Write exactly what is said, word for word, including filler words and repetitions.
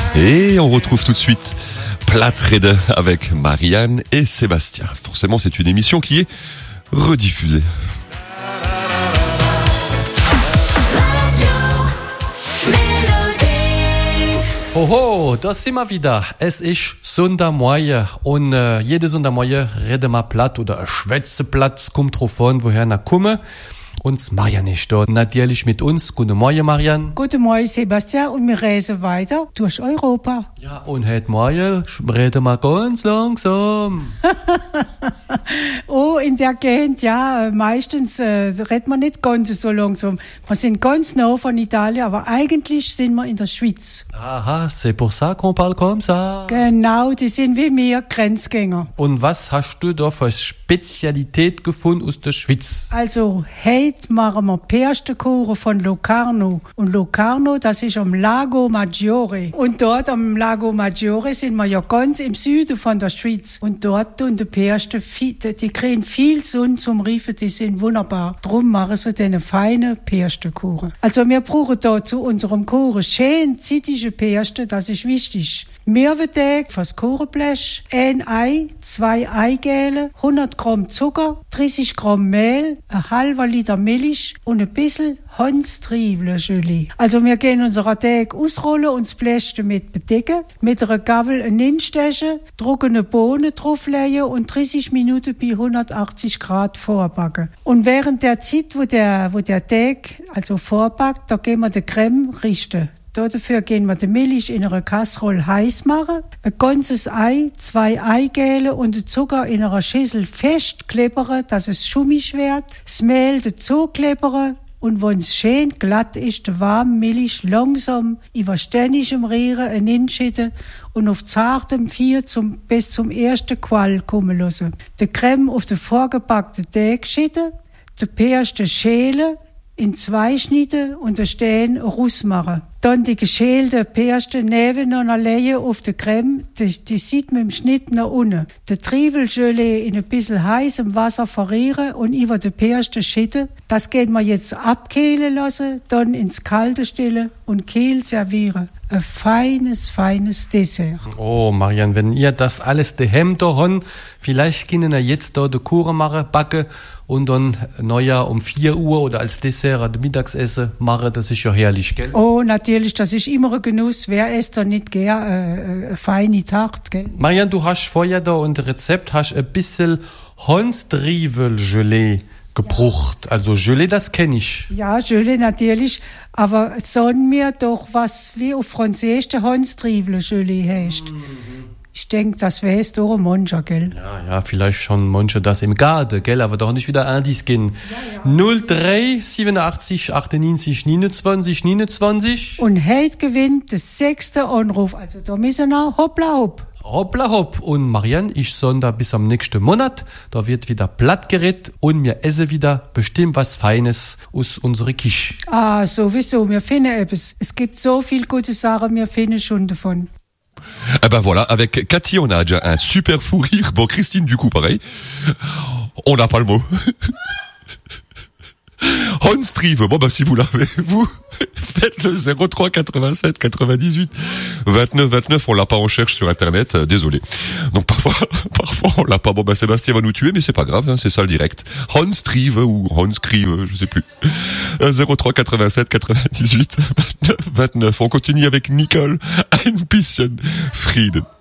Et on retrouve tout de suite Platrede avec Marianne et Sébastien. Forcément, c'est une émission qui est rediffusée. Oho, da sind wir wieder. Es ist Sonntagmorgen und äh, jede Sonntagmorgen reden wir platt oder schwätze platt, kommt drauf an, woher wir kommen. Und Marianne ist da natürlich mit uns. Guten Morgen, Marianne. Guten Morgen, Sebastian. Und wir reisen weiter durch Europa. Ja, und heute Morgen reden wir ganz langsam. Oh, in der Gegend, ja, meistens äh, reden wir nicht ganz so langsam. Wir sind ganz nah von Italien, aber eigentlich sind wir in der Schweiz. Aha, c'est pour ça qu'on parle comme ça. Genau, die sind wie wir Grenzgänger. Und was hast du da für Spezialität gefunden aus der Schweiz? Also, heute machen wir Perstenkuchen von Locarno. Und Locarno, das ist am Lago Maggiore. Und dort am Lago Maggiore sind wir ja ganz im Süden von der Schweiz. Und dort tun die Persten, die kriegen viel Sonne zum Riefen, die sind wunderbar. Darum machen sie den feinen Perstenkuchen. Also wir brauchen da zu unserem Kuchen schön zittige Persten, das ist wichtig. Mehrwertteig fürs Kuchenblech, ein Ei, zwei Eigele, hundert Gramm Zucker, dreißig Gramm Mehl, ein halber Liter Milch und ein bisschen Honstrievel-Gelee. Also wir gehen unseren Teig ausrollen und das Blech damit bedecken, mit einer Gabel hinstechen, trockene Bohnen drauflegen und dreißig Minuten bei hundertachtzig Grad vorbacken. Und während der Zeit, wo der, wo der Teig also vorbackt, da gehen wir die Creme richten. Dafür gehen wir die Milch in einer Kasserole heiß machen, ein ganzes Ei, zwei Eigele und den Zucker in einer Schüssel fest kleppern, dass es schummig wird, das Mehl dazu kleppern und wenn es schön glatt ist, die warme Milch langsam über ständigem Rühren hinschütten und auf zartem Feuer zum, bis zum ersten Qualm kommen lassen. Die Creme auf den vorgebackten Teig schütten, die Perste schälen, in zwei Schnitte und den Stehen rausmachen. Dann die geschälte Perste nebeneinander legen auf die Creme, die, die sieht man im Schnitt nach unten. Den Trievelgelee in ein bisschen heißem Wasser verrieren und über die Perste schütten. Das geht man jetzt abkühlen lassen, dann ins Kalte stellen und kühl servieren. Ein feines, feines Dessert. Oh, Marianne, wenn ihr das alles daheim da habt, vielleicht können wir jetzt da die Kuchen machen, backen und dann neuer um vier Uhr oder als Dessert das Mittagsessen machen. Das ist ja herrlich, gell? Oh, natürlich, das ist immer ein Genuss. Wer isst da nicht gern äh, eine feine Tarte, gell? Marianne, du hast vorher da unter Rezept hast ein bisschen Honstrievel-Gelee gebrucht. Ja. Also Gelee, das kenne ich. Ja, Gelee natürlich. Aber sagen wir doch, was wie auf Französisch der Honstrievel-Gelee heißt. Mhm. Ich denke, das weißt du auch mancher, gell? Ja, ja, vielleicht schon manche das im Garten, gell? Aber doch nicht wieder Indies gehen. Ja, ja. null drei siebenundachtzig achtundneunzig neunundzwanzig neunundzwanzig. Und heute gewinnt der sechste Anruf. Also da müssen wir hoppla hopp. Hoppla hopp. Und Marianne, ich sonder bis am nächsten Monat. Da wird wieder platt geredet und wir essen wieder bestimmt was Feines aus unserer Küche. Ah, sowieso. Wir finden etwas. Es gibt so viel gute Sachen, wir finden schon davon. Eh ben voilà, avec Cathy, on a déjà un super fou rire. Bon, Christine, du coup, pareil. On n'a pas le mot. Honstrive, bon bah si vous l'avez, vous, faites le zéro trois quatre-vingt-sept quatre-vingt-dix-huit vingt-neuf vingt-neuf, on l'a pas, on cherche sur internet, euh, désolé. Donc parfois, parfois on l'a pas, bon bah Sébastien va nous tuer, mais c'est pas grave, hein, c'est ça le direct. Honstrive ou Honskrive, je sais plus. Euh, zéro trois quatre-vingt-sept quatre-vingt-dix-huit vingt-neuf vingt-neuf, on continue avec Nicole, ein bisschen Frieden.